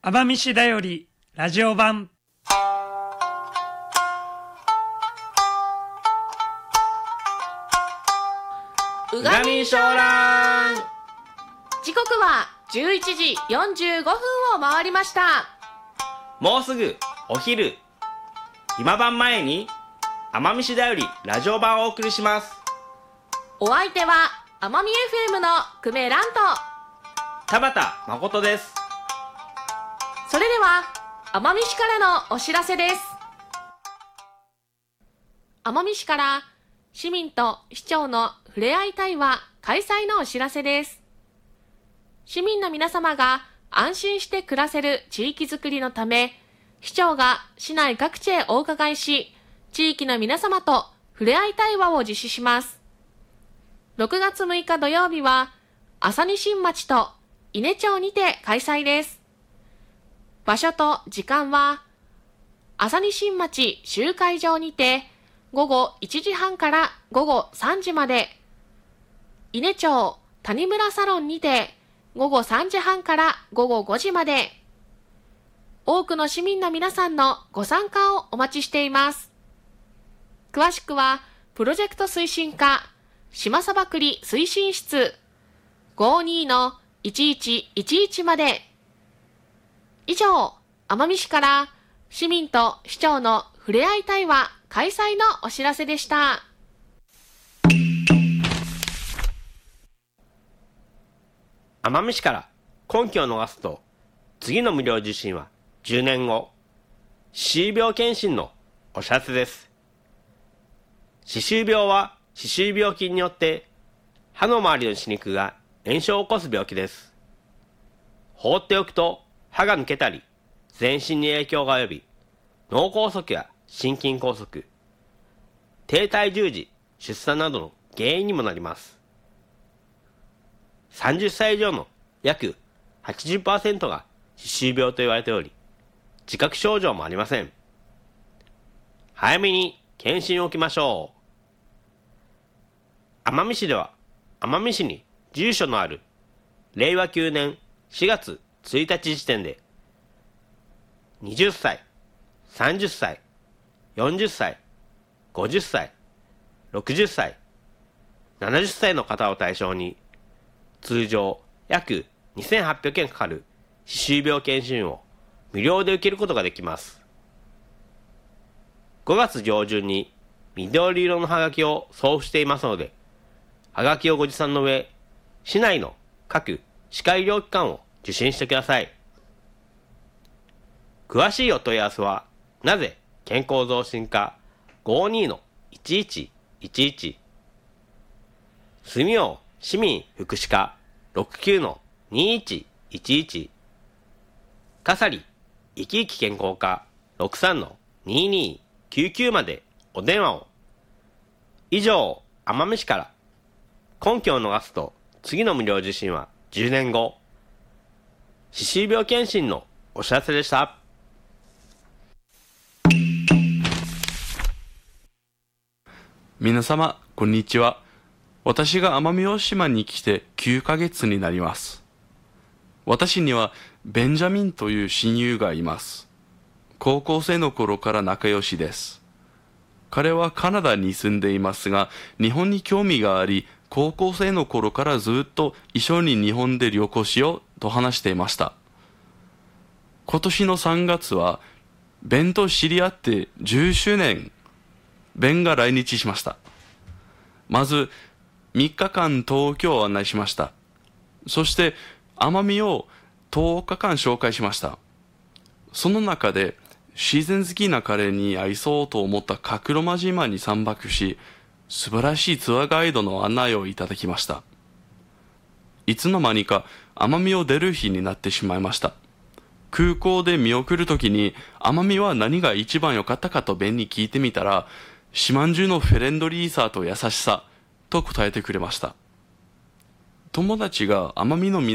奄美市だよりラジオ版。 うがみしょうらん。時刻は11時45分を回りました。 もうすぐお昼。今晩前に奄美市だよりラジオ版をお送りします。 お相手は奄美 FM の久米蘭と田畑誠です。 それでは奄美市からのお知らせです。奄美市から市民と市長のふれあい対話開催のお知らせです。市民の皆様が安心して暮らせる地域づくりのため、市長が市内各地へお伺いし、地域の皆様とふれあい対話を実施します。6月6日土曜日は、朝西新町と伊根町にて開催です。場所と時間は、朝西新町集会場にて、午後1時半から午後3時まで、伊根町谷村サロンにて、午後3時半から午後5時まで、多くの市民の皆さんのご参加をお待ちしています。詳しくは、プロジェクト推進課、島さばくり推進室 52-1111 まで。以上、奄美市から市民と市長のふれあい対話開催のお知らせでした。 奄美市から根拠を逃すと次の無料受診は10年後。歯周病検診のお知らせです。歯周病は歯周病菌によって歯の周りの歯肉が炎症を起こす病気です。放っておくと歯が抜けたり全身に影響が及び、脳梗塞や心筋梗塞、低体重時、出産などの原因にもなります。30歳以上の約 80% が歯周病と言われており、自覚症状もありません。早めに検診を受けましょう。奄美市では、奄美市に住所のある令和9年4月1日時点で、20歳、30歳、40歳、50歳、60歳、70歳の方を対象に、通常約2800円かかる歯周病検診を無料で受けることができます。5月上旬に緑色のハガキを送付していますので、ハガキをご持参の上、市内の各歯科医療機関を受診してください。詳しいお問い合わせは、なぜ健康増進課 52-1111 住用市民福祉課 69-2111 笠利生き生き健康課 63-2299 までお電話を。以上、奄美市から。根拠を逃すと次の無料受診は10年後。歯周病検診のお知らせでした。 皆様、こんにちは。私が奄美大島に来て9ヶ月になります。私にはベンジャミンという親友がいます。高校生の頃から仲良しです。彼はカナダに住んでいますが、日本に興味があり、高校生の頃からずっと一緒に日本で旅行しようと話していました。今年の3月は、ベンと知り合って10周年、ベンが来日しました。まず、3日間東京を案内しました。そして、奄美を10日間紹介しました。その中で、自然好きな彼に愛そうと思った角間島に3泊し、素晴らしいツアーガイドの案内をいただきました。いつの間にか奄美を出る日になってしまいました。空港で見送るときに奄美は何が一番良かったかとベンに聞いてみたら、島中のフレンドリーさと優しさと答えてくれました。友達が奄美の